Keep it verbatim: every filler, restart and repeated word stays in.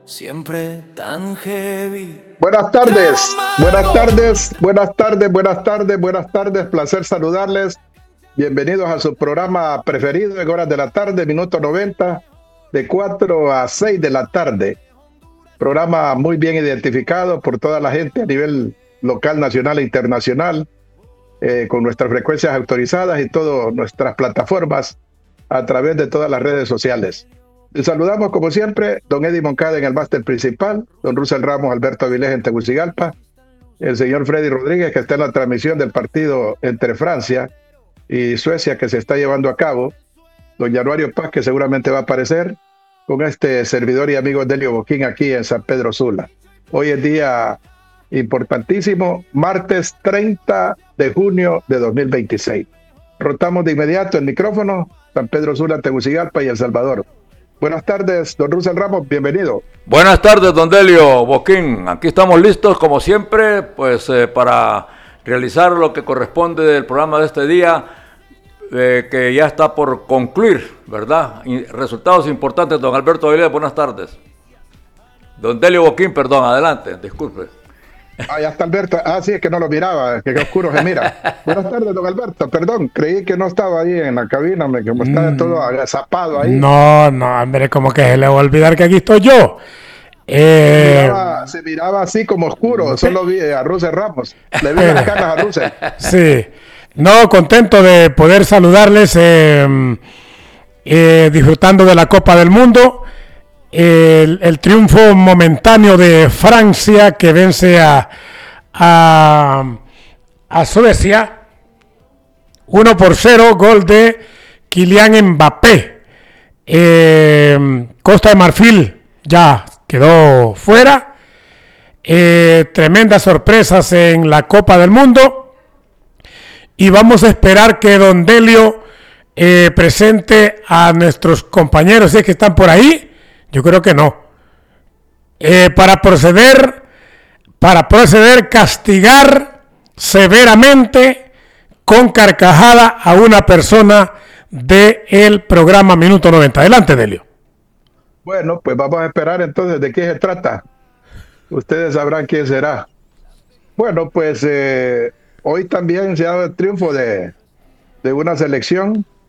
siempre tan heavy. Buenas tardes, buenas tardes, buenas tardes, buenas tardes, buenas tardes, placer saludarles. Bienvenidos a su programa preferido en horas de la tarde, minuto noventa, de cuatro a seis de la tarde. Programa muy bien identificado por toda la gente a nivel local, nacional e internacional, eh, con nuestras frecuencias autorizadas y todas nuestras plataformas a través de todas las redes sociales. Les saludamos como siempre, don Eddie Moncada en el máster principal, don Russell Ramos, Alberto Avilés en Tegucigalpa, el señor Freddy Rodríguez que está en la transmisión del partido entre Francia y Suecia que se está llevando a cabo, don Januario Paz que seguramente va a aparecer, con este servidor y amigo Delio Boquín aquí en San Pedro Sula. Hoy es día importantísimo, martes treinta de junio de dos mil veintiséis. Rotamos de inmediato el micrófono, San Pedro Sula, Tegucigalpa y El Salvador. Buenas tardes, don Russell Ramos, bienvenido. Buenas tardes, don Delio Boquín. Aquí estamos listos, como siempre, pues eh, para realizar lo que corresponde del programa de este día, eh, que ya está por concluir, ¿verdad? Y resultados importantes, don Alberto Avilés, buenas tardes. Don Delio Boquín, perdón, adelante, disculpe. Ah, ya está Alberto. Ah, sí, es que no lo miraba, que oscuro se mira. Buenas tardes, don Alberto. Perdón, creí que no estaba ahí en la cabina, me, como estaba mm. todo agazapado ahí. No, no, hombre, como que se le va a olvidar que aquí estoy yo. Eh... Se, miraba, se miraba así como oscuro, solo vi a Russell Ramos. Le vi las canas a Russell. Sí, no, contento de poder saludarles, eh, eh, disfrutando de la Copa del Mundo. El, el triunfo momentáneo de Francia que vence a, a, a Suecia uno por cero, gol de Kylian Mbappé. eh, Costa de Marfil ya quedó fuera. eh, tremendas sorpresas en la Copa del Mundo y vamos a esperar que don Delio eh, presente a nuestros compañeros, si es que están por ahí. Yo creo que no. Eh, para proceder, para proceder, castigar severamente con carcajada a una persona del programa Minuto noventa. Adelante, Delio. Bueno, pues vamos a esperar entonces de qué se trata. Ustedes sabrán quién será. Bueno, pues eh, hoy también se ha dado el triunfo de, de una selección